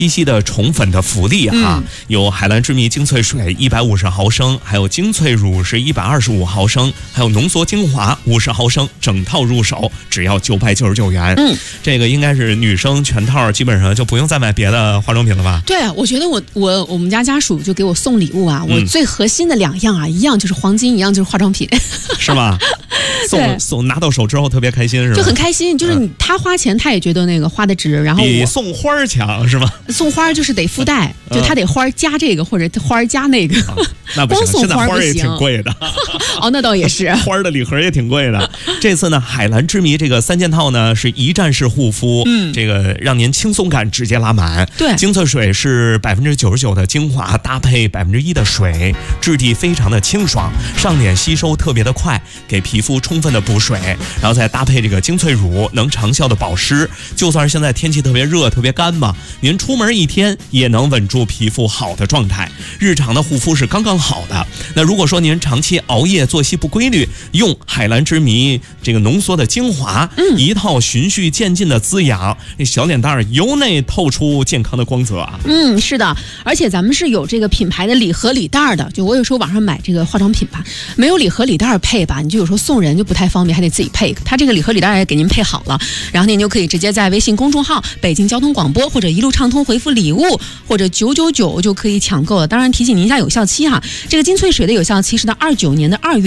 一系的宠粉的福利哈，有海蓝之谜精粹水150毫升，还有精粹乳是125毫升，还有浓缩精华50毫升，整套入手只要999元。这个应该是女生全套，基本上就不用再买别的化妆品了吧？ 对啊，我觉得我们家属就给我送礼物啊，我最核心的2样啊，一样就是黄金，一样就是化妆品， 是吧？送拿到手之后特别开心是吧？ 就很开心，就是他花钱他也觉得那个花的值，然后比送花强是吧？ 送花就是得附带，就他得花加这个或者花加那个， 那不行，现在花也挺贵的。 哦，那倒也是， 花的礼盒也挺贵的。这次呢，海蓝之谜这个3件套呢是一站式护肤，这个让您轻松感直接拉满。 对， 精粹水是99%的精华搭配1%的水，质地非常的清爽，上脸吸收特别的快，给皮肤充分的补水，然后再搭配这个精粹乳，能长效的保湿。就算是现在天气特别热、特别干嘛，您出门1天也能稳住皮肤好的状态。日常的护肤是刚刚好的。那如果说您长期熬夜、作息不规律，用海蓝之谜这个浓缩的精华，一套循序渐进的滋养，小脸蛋由内透出健康的光泽啊。 是的，而且咱们是有这个品牌的礼盒礼袋的。就我有时候网上买这个化妆品吧，没有礼盒礼袋配吧，你就有时候送人就不太方便，还得自己配。它这个礼盒礼袋也给您配好了，然后您就可以直接在微信公众号北京交通广播或者一路畅通回复礼物或者999就可以抢购了。当然提醒您一下有效期哈，这个精粹水的有效期是到29年的2月。